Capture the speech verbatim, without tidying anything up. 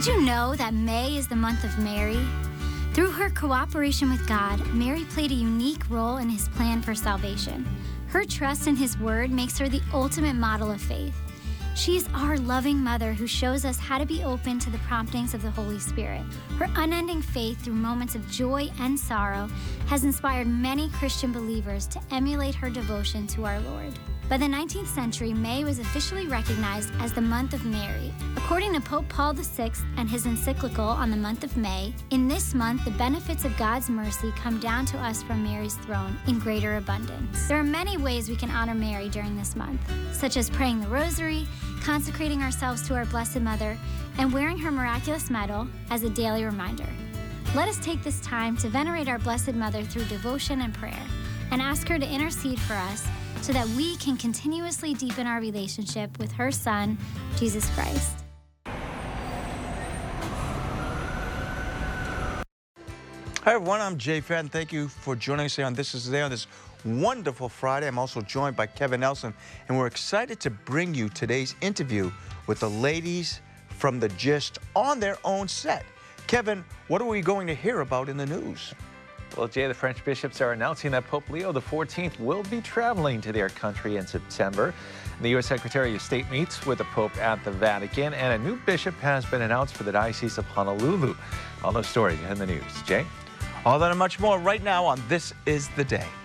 Did you know that May is the month of Mary? Through her cooperation with God, Mary played a unique role in his plan for salvation. Her trust in his word makes her the ultimate model of faith. She is our loving mother who shows us how to be open to the promptings of the Holy Spirit. Her unending faith through moments of joy and sorrow has inspired many Christian believers to emulate her devotion to our Lord. By the nineteenth century, May was officially recognized as the month of Mary. According to Pope Paul the Sixth and his encyclical on the month of May, in this month, the benefits of God's mercy come down to us from Mary's throne in greater abundance. There are many ways we can honor Mary during this month, such as praying the rosary, consecrating ourselves to our Blessed Mother, and wearing her miraculous medal as a daily reminder. Let us take this time to venerate our Blessed Mother through devotion and prayer, and ask her to intercede for us so that we can continuously deepen our relationship with her Son, Jesus Christ. Hi, everyone. I'm Jay Fadden. Thank you for joining us here on This Is the Day on this wonderful Friday. I'm also joined by Kevin Nelson, and we're excited to bring you today's interview with the ladies from The Gist on their own set. Kevin, what are we going to hear about in the news? Well, Jay, the French bishops are announcing that Pope Leo the fourteenth will be traveling to their country in September. The U S Secretary of State meets with the Pope at the Vatican, and a new bishop has been announced for the Diocese of Honolulu. All those stories in the news. Jay? All that and much more right now on This Is the Day.